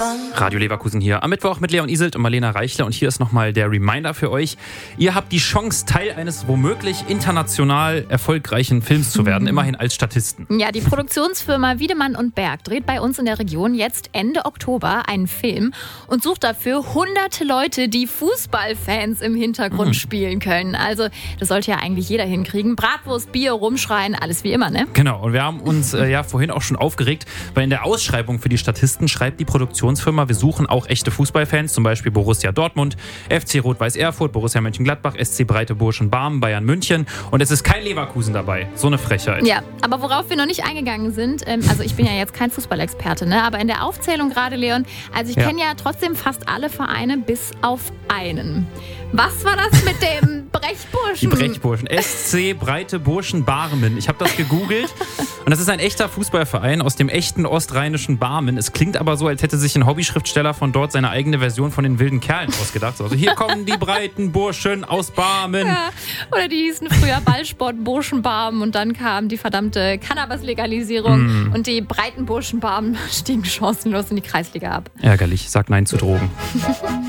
Radio Leverkusen hier am Mittwoch mit Leon Iselt und Marlena Reichler. Und hier ist nochmal der Reminder für euch. Ihr habt die Chance, Teil eines womöglich international erfolgreichen Films zu werden, immerhin als Statisten. Ja, die Produktionsfirma Wiedemann und Berg dreht bei uns in der Region jetzt Ende Oktober einen Film und sucht dafür hunderte Leute, die Fußballfans im Hintergrund spielen können. Also das sollte ja eigentlich jeder hinkriegen. Bratwurst, Bier, rumschreien, alles wie immer, ne? Genau, und wir haben uns vorhin auch schon aufgeregt, weil in der Ausschreibung für die Statisten schreibt die Produktionsfirma, wir suchen auch echte Fußballfans, zum Beispiel Borussia Dortmund, FC Rot-Weiß Erfurt, Borussia Mönchengladbach, SC Breite Burschen Barmen, Bayern München, und es ist kein Leverkusen dabei. So eine Frechheit. Ja, aber worauf wir noch nicht eingegangen sind, also ich bin ja jetzt kein Fußballexperte, ne? Aber in der Aufzählung gerade, Leon, also ich kenne ja trotzdem fast alle Vereine bis auf einen. Was war das mit dem Brechburschen? Die Brechburschen. SC Breite Burschen Barmen. Ich habe das gegoogelt und das ist ein echter Fußballverein aus dem echten ostrheinischen Barmen. Es klingt aber so, als hätte sich ein Hobbyschriftsteller von dort seine eigene Version von den wilden Kerlen ausgedacht. Also hier kommen die breiten Burschen aus Barmen. Ja, oder die hießen früher Ballsport Burschenbarmen und dann kam die verdammte Cannabis-Legalisierung und die breiten Burschenbarmen stiegen chancenlos in die Kreisliga ab. Ärgerlich. Sag Nein zu Drogen.